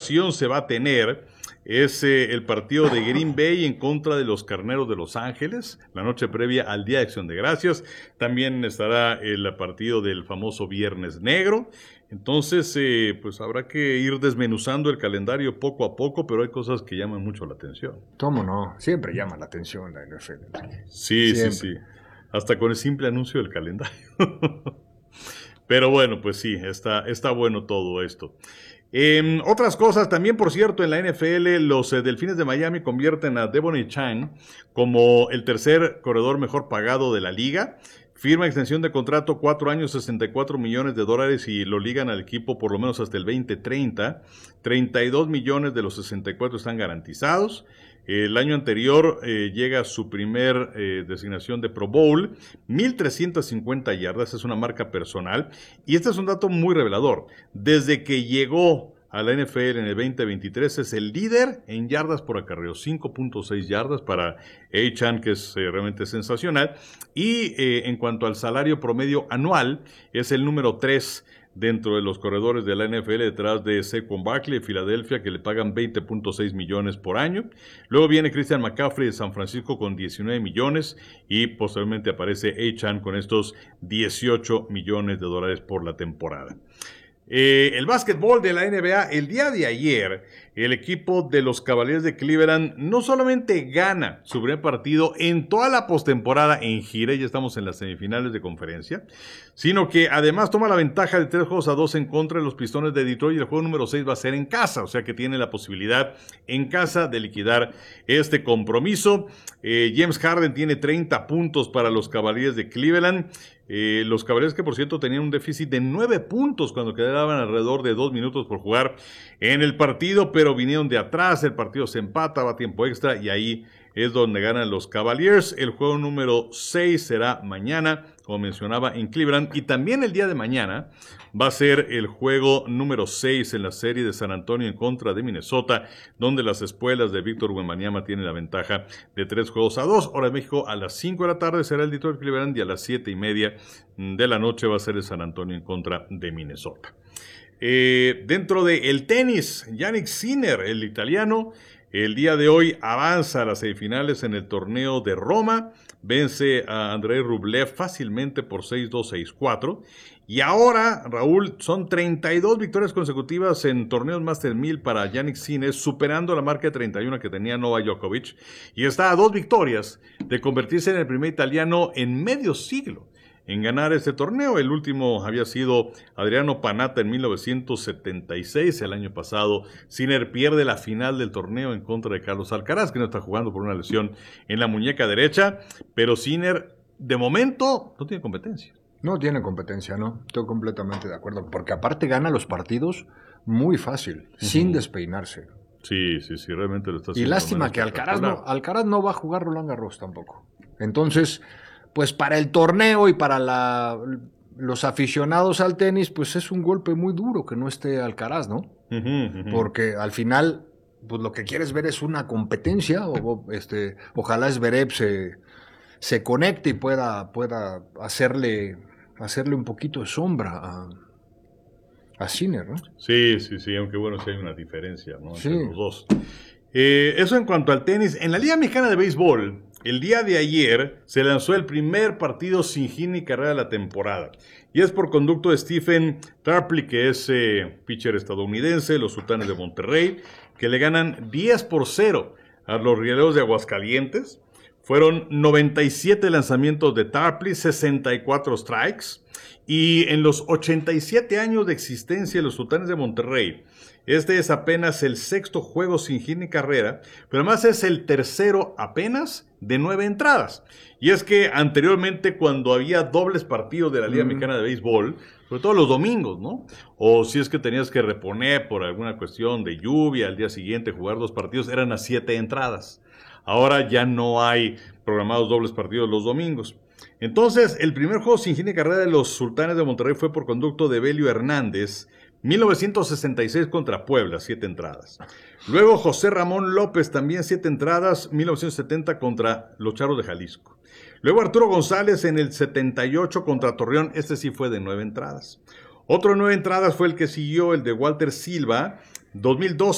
ocasión se va a tener es el partido de Green Bay en contra de los Carneros de Los Ángeles, la noche previa al Día de Acción de Gracias. También estará el partido del famoso Viernes Negro. Entonces, pues habrá que ir desmenuzando el calendario poco a poco, pero hay cosas que llaman mucho la atención. ¿Cómo no? Siempre llama la atención la NFL. Sí, Siempre. sí. Hasta con el simple anuncio del calendario. Pero bueno, pues sí, está bueno todo esto. Otras cosas, también por cierto, en la NFL, los Delfines de Miami convierten a Devon Achane como el tercer corredor mejor pagado de la liga. Firma extensión de contrato, 4 años, $64 millones y lo ligan al equipo por lo menos hasta el 2030. 32 millones de los 64 están garantizados. El año anterior llega a su primer designación de Pro Bowl, 1,350 yardas, es una marca personal. Y este es un dato muy revelador. Desde que llegó a la NFL en el 2023 es el líder en yardas por acarreo, 5.6 yardas para Achane, que es realmente sensacional. Y en cuanto al salario promedio anual, es el número 3 dentro de los corredores de la NFL, detrás de Saquon Barkley de Filadelfia, que le pagan 20.6 millones por año. Luego viene Christian McCaffrey de San Francisco con 19 millones y posteriormente aparece Achane con estos $18 millones por la temporada. El básquetbol de la NBA, el día de ayer, el equipo de los Cavaliers de Cleveland no solamente gana su primer partido en toda la postemporada en gira, ya estamos en las semifinales de conferencia, sino que además toma la ventaja de 3-2 en contra de los Pistones de Detroit y el juego número 6 va a ser en casa, o sea que tiene la posibilidad en casa de liquidar este compromiso. James Harden tiene 30 puntos para los Cavaliers de Cleveland. Los Cavaliers que por cierto tenían un déficit de 9 puntos cuando quedaban alrededor de 2 minutos por jugar en el partido, pero vinieron de atrás, el partido se empata, va a tiempo extra y ahí es donde ganan los Cavaliers. El juego número 6 será mañana, como mencionaba, en Cleveland, y también el día de mañana va a ser el juego número 6 en la serie de San Antonio en contra de Minnesota, donde las espuelas de Víctor Wembanyama tienen la ventaja de 3-2. Hora de México, a las 5 de la tarde será el Detroit Cleveland y a las 7:30 de la noche va a ser el San Antonio en contra de Minnesota. Dentro del tenis, Jannik Sinner, el italiano, el día de hoy avanza a las semifinales en el torneo de Roma, vence a Andrei Rublev fácilmente por 6-2, 6-4. Y ahora, Raúl, son 32 victorias consecutivas en torneos Master 1000 para Jannik Sinner, superando la marca de 31 que tenía Novak Djokovic. Y está a 2 victorias de convertirse en el primer italiano en medio siglo en ganar este torneo. El último había sido Adriano Panatta en 1976. El año pasado, Sinner pierde la final del torneo en contra de Carlos Alcaraz, que no está jugando por una lesión en la muñeca derecha. Pero Sinner, de momento, no tiene competencia. No tiene competencia, ¿no? Estoy completamente de acuerdo. Porque aparte gana los partidos muy fácil, sin despeinarse. Sí, realmente lo está haciendo. Y lástima que Alcaraz no va a jugar Roland Garros tampoco. Entonces, pues para el torneo y para los aficionados al tenis, pues es un golpe muy duro que no esté Alcaraz, ¿no? Porque al final, pues lo que quieres ver es una competencia. Ojalá Zverev se conecte y pueda hacerle un poquito de sombra a Sinner, ¿no? Sí, aunque bueno, sí hay una diferencia, ¿no? Entre los dos. Eso en cuanto al tenis. En la Liga Mexicana de Béisbol, el día de ayer se lanzó el primer partido sin hit ni carrera de la temporada. Y es por conducto de Stephen Tarpley, que es pitcher estadounidense, los Sultanes de Monterrey, que le ganan 10-0 a los Rieleros de Aguascalientes. Fueron 97 lanzamientos de Tarpley, 64 strikes. Y en los 87 años de existencia de los Sultanes de Monterrey, este es apenas el 6º juego sin hit ni carrera, pero además es el tercero apenas de 9 entradas. Y es que anteriormente, cuando había dobles partidos de la Liga Mexicana de Béisbol, sobre todo los domingos, ¿no? O si es que tenías que reponer por alguna cuestión de lluvia al día siguiente, jugar 2 partidos, eran a 7 entradas. Ahora ya no hay programados dobles partidos los domingos. Entonces, el primer juego sin hit ni carrera de los Sultanes de Monterrey fue por conducto de Belio Hernández, 1966 contra Puebla, 7 entradas. Luego José Ramón López, también 7 entradas, 1970 contra los Charros de Jalisco. Luego Arturo González en el 78 contra Torreón, este sí fue de 9 entradas. Otro de 9 entradas fue el que siguió, el de Walter Silva, 2012.